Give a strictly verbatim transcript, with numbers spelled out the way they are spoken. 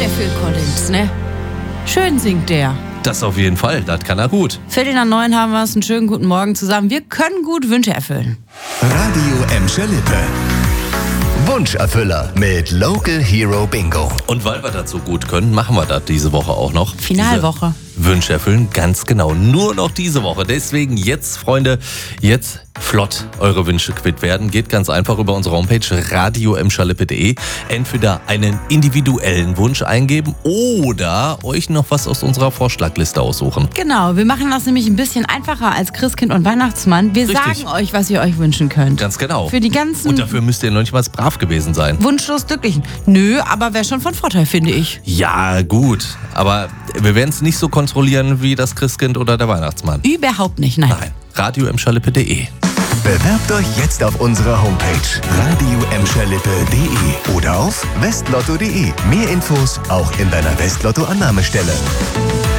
der Phil Collins, ne? Schön singt der. Das auf jeden Fall, das kann er gut. Viertel nach neun haben wir es, einen schönen guten Morgen zusammen. Wir können gut Wünsche erfüllen. Radio Emscher Lippe. Wunscherfüller mit Local Hero Bingo. Und weil wir das so gut können, machen wir das diese Woche auch noch. Finalwoche. Diese Wünsche erfüllen, ganz genau. Nur noch diese Woche. Deswegen jetzt, Freunde, jetzt flott eure Wünsche quitt werden. Geht ganz einfach über unsere Homepage radio emscher lippe punkt de. Entweder einen individuellen Wunsch eingeben oder euch noch was aus unserer Vorschlagliste aussuchen. Genau, wir machen das nämlich ein bisschen einfacher als Christkind und Weihnachtsmann. Wir Richtig. sagen euch, was ihr euch wünschen könnt. Ganz genau. Für die ganzen Und dafür müsst ihr noch nicht mal brav gewesen sein. wunschlos Glücklichen. Nö, aber wäre schon von Vorteil, finde ich. Ja, gut. Aber wir werden es nicht so kontrollieren wie das Christkind oder der Weihnachtsmann. Überhaupt nicht, nein. Nein. radio emscher lippe punkt de. Bewerbt euch jetzt auf unserer Homepage radio emscher lippe punkt de oder auf westlotto punkt de. Mehr Infos auch in deiner Westlotto-Annahmestelle.